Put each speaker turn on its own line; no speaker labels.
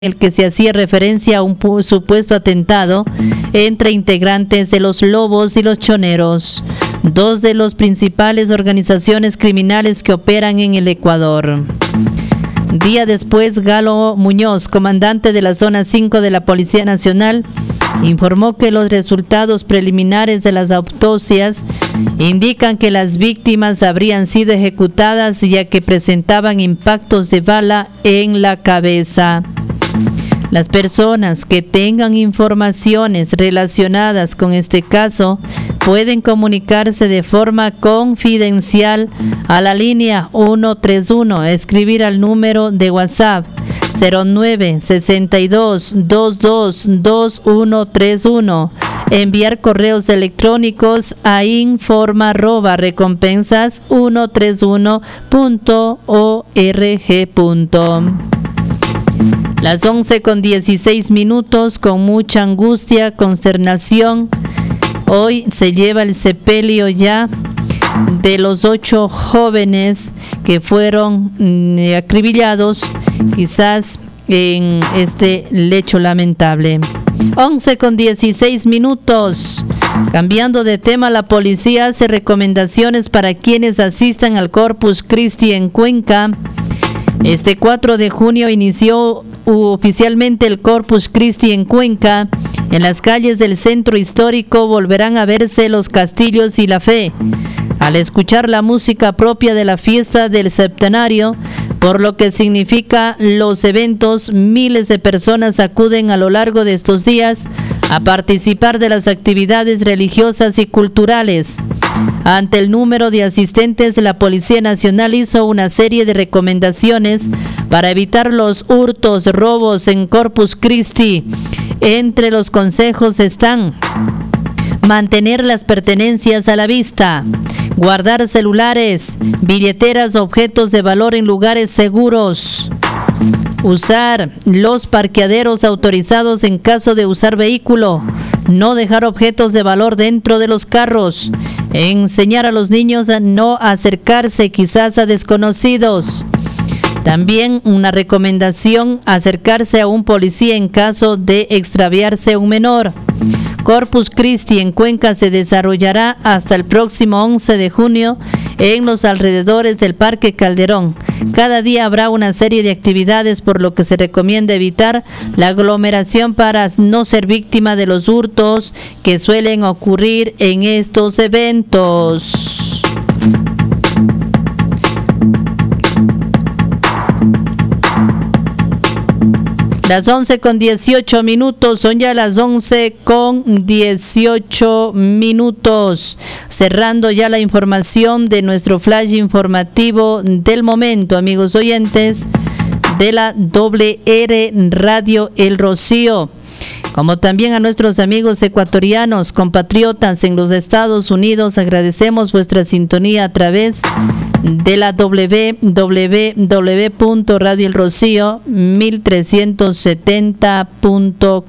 el que se hacía referencia a un supuesto atentado entre integrantes de los Lobos y los Choneros, dos de las principales organizaciones criminales que operan en el Ecuador. Día después, Galo Muñoz, comandante de la Zona 5 de la Policía Nacional, informó que los resultados preliminares de las autopsias indican que las víctimas habrían sido ejecutadas ya que presentaban impactos de bala en la cabeza. Las personas que tengan informaciones relacionadas con este caso pueden comunicarse de forma confidencial a la línea 131, escribir al número de WhatsApp 09 62 22 2131, enviar correos electrónicos a informa@recompensas131.org. Las 11:16, con mucha angustia, consternación, hoy se lleva el sepelio ya de los 8 jóvenes que fueron acribillados, quizás en este lecho lamentable. 11:16. Cambiando de tema, la policía hace recomendaciones para quienes asistan al Corpus Christi en Cuenca. Este 4 de junio inició oficialmente el Corpus Christi en Cuenca. En las calles del centro histórico volverán a verse los castillos y la fe. Al escuchar la música propia de la fiesta del septenario, por lo que significa los eventos, miles de personas acuden a lo largo de estos días a participar de las actividades religiosas y culturales. Ante el número de asistentes, la Policía Nacional hizo una serie de recomendaciones para evitar los hurtos, robos en Corpus Christi. Entre los consejos están: mantener las pertenencias a la vista, guardar celulares, billeteras, objetos de valor en lugares seguros, usar los parqueaderos autorizados en caso de usar vehículo, no dejar objetos de valor dentro de los carros, enseñar a los niños a no acercarse quizás a desconocidos. También una recomendación: acercarse a un policía en caso de extraviarse un menor. Corpus Christi en Cuenca se desarrollará hasta el próximo 11 de junio en los alrededores del Parque Calderón. Cada día habrá una serie de actividades, por lo que se recomienda evitar la aglomeración para no ser víctima de los hurtos que suelen ocurrir en estos eventos. Las 11:18, son ya las 11:18, cerrando ya la información de nuestro flash informativo del momento, amigos oyentes de la WR Radio El Rocío, como también a nuestros amigos ecuatorianos, compatriotas en los Estados Unidos. Agradecemos vuestra sintonía a través de la www.radioelrocío1370.com.